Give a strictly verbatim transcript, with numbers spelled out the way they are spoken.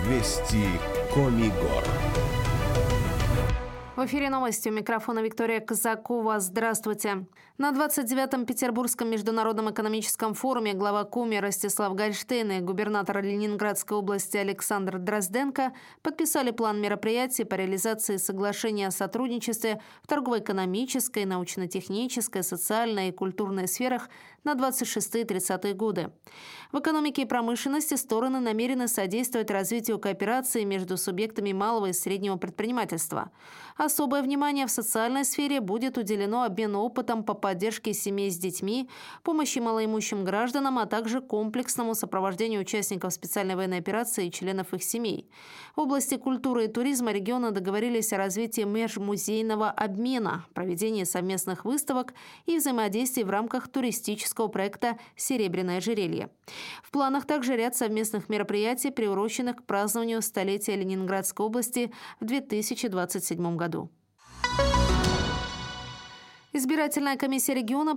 Вести Комигор. В эфире новости. У микрофона Виктория Казакова. Здравствуйте. На двадцать девятом Петербургском международном экономическом форуме глава Коми Ростислав Гольштейн и губернатор Ленинградской области Александр Дрозденко подписали план мероприятий по реализации соглашения о сотрудничестве в торгово-экономической, научно-технической, социальной и культурной сферах на двадцать шестые-тридцатые годы. В экономике и промышленности стороны намерены содействовать развитию кооперации между субъектами малого и среднего предпринимательства. Особое внимание в социальной сфере будет уделено обмену опытом по поддержке семей с детьми, помощи малоимущим гражданам, а также комплексному сопровождению участников специальной военной операции и членов их семей. В области культуры и туризма регионы договорились о развитии межмузейного обмена, проведении совместных выставок и взаимодействии в рамках туристического проекта «Серебряное ожерелье». В планах также ряд совместных мероприятий, приуроченных к празднованию столетия Ленинградской области в две тысячи двадцать седьмом году. Избирательная комиссия региона